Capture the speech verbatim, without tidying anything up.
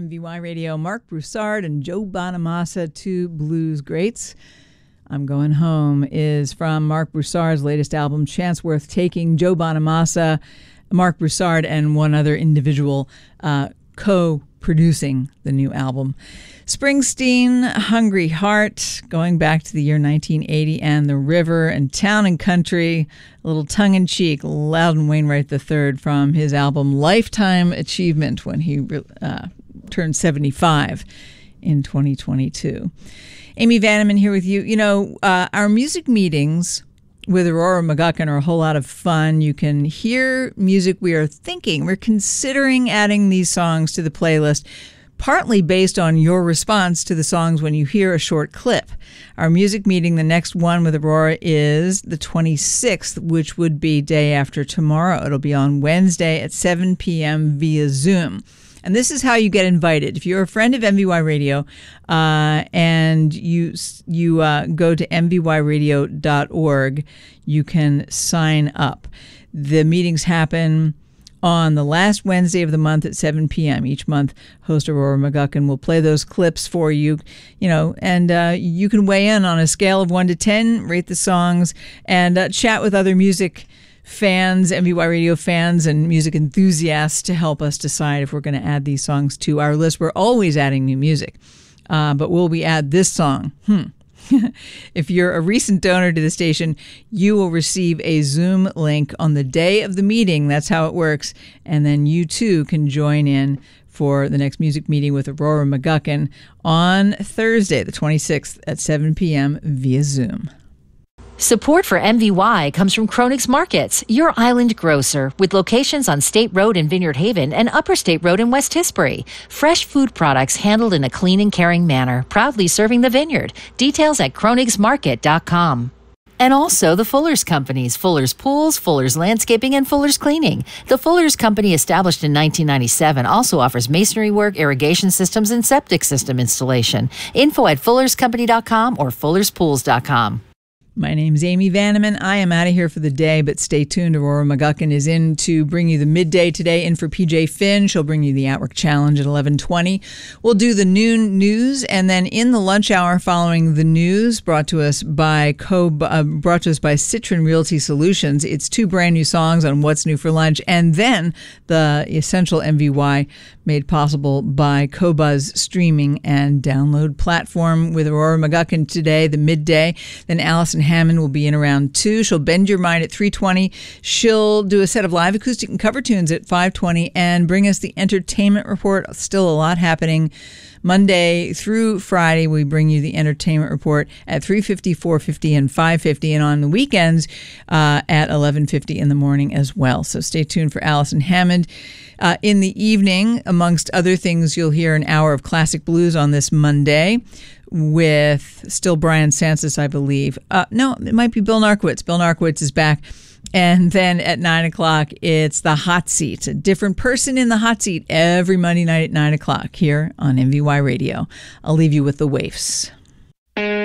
M V Y Radio. Mark Broussard and Joe Bonamassa, two blues greats. I'm Going Home is from Mark Broussard's latest album, Chance Worth Taking. Joe Bonamassa, Mark Broussard, and one other individual uh, co-producing the new album. Springsteen, Hungry Heart, going back to the year nineteen eighty, and The River, and Town and Country, a little tongue-in-cheek, Loudon Wainwright the third from his album Lifetime Achievement when he uh, turned seventy-five in twenty twenty-two. Amy Vanneman here with you. You know, uh, our music meetings with Aurora McGuckin are a whole lot of fun. You can hear music we are thinking. We're considering adding these songs to the playlist, partly based on your response to the songs when you hear a short clip. Our music meeting, the next one with Aurora, is the twenty-sixth, which would be day after tomorrow. It'll be on Wednesday at seven p.m. via Zoom. And this is how you get invited. If you're a friend of M V Y Radio uh, and you you uh, go to m v y radio dot org, you can sign up. The meetings happen on the last Wednesday of the month at seven p.m. Each month, host Aurora McGuckin will play those clips for you, you know, and uh, you can weigh in on a scale of one to ten, rate the songs, and uh, chat with other music fans, M V Y Radio fans, and music enthusiasts to help us decide if we're going to add these songs to our list. We're always adding new music, uh, but will we add this song? Hmm. If you're a recent donor to the station, you will receive a Zoom link on the day of the meeting. That's how it works. And then you too can join in for the next music meeting with Aurora McGuckin on Thursday, the twenty-sixth at seven p.m. via Zoom. Support for M V Y comes from Kronig's Markets, your island grocer, with locations on State Road in Vineyard Haven and Upper State Road in West Tisbury. Fresh food products handled in a clean and caring manner, proudly serving the vineyard. Details at kronigs market dot com. And also the Fuller's Companies, Fuller's Pools, Fuller's Landscaping, and Fuller's Cleaning. The Fuller's Company, established in nineteen ninety-seven, also offers masonry work, irrigation systems, and septic system installation. Info at fullers company dot com or fullers pools dot com. My name's Amy Vanneman. I am out of here for the day, but stay tuned. Aurora McGuckin is in to bring you the midday today. In for P J Finn. She'll bring you the Outwork Challenge at eleven twenty. We'll do the noon news, and then in the lunch hour following the news, brought to us by Co uh, brought to us by Citron Realty Solutions. It's two brand new songs on what's new for lunch, and then the Essential M V Y, made possible by Qobuz streaming and download platform with Aurora McGuckin today, the midday. Then Allison Hammond will be in around two. She'll bend your mind at three twenty. She'll do a set of live acoustic and cover tunes at five twenty and bring us the entertainment report. Still a lot happening. Monday through Friday, we bring you the entertainment report at three fifty, four fifty, and five fifty, and on the weekends uh, at eleven fifty in the morning as well. So stay tuned for Allison Hammond. Uh, in the evening, amongst other things, you'll hear an hour of classic blues on this Monday with still Brian Sansis, I believe. Uh, no, it might be Bill Narkowitz. Bill Narkowitz is back. And then at nine o'clock, it's the hot seat. A different person in the hot seat every Monday night at nine o'clock here on M V Y Radio. I'll leave you with the waifs.